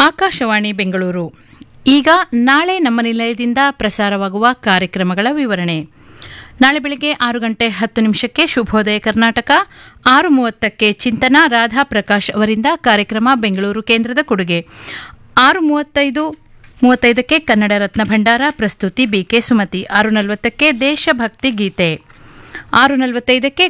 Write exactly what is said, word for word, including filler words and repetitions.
ಆಕಾಶವಾಣಿ ಬೆಂಗಳೂರು. ಈಗ ನಾಳೆ ನಮ್ಮ ನಿಲಯದಿಂದ ಪ್ರಸಾರವಾಗುವ ಕಾರ್ಯಕ್ರಮಗಳ ವಿವರಣೆ. ನಾಳೆ ಬೆಳಗ್ಗೆ ಆರು ಗಂಟೆ ಹತ್ತು ನಿಮಿಷಕ್ಕೆ ಶುಭೋದಯ ಕರ್ನಾಟಕ, ಆರು ಮೂವತ್ತಕ್ಕೆ ಚಿಂತನ ರಾಧಾ ಪ್ರಕಾಶ್ ಅವರಿಂದ ಕಾರ್ಯಕ್ರಮ ಬೆಂಗಳೂರು ಕೇಂದ್ರದ ಕೊಡುಗೆ. ಆರು ಮೂವತ್ತೈದು ಮೂವತ್ತೈದಕ್ಕೆ ಕನ್ನಡ ರತ್ನ ಭಂಡಾರ, ಪ್ರಸ್ತುತಿ ಬಿಕೆ ಸುಮತಿ. ಆರು ನಲವತ್ತಕ್ಕೆ ದೇಶಭಕ್ತಿ ಗೀತೆ. ಆರು ನಲವತ್ತೈದಕ್ಕೆ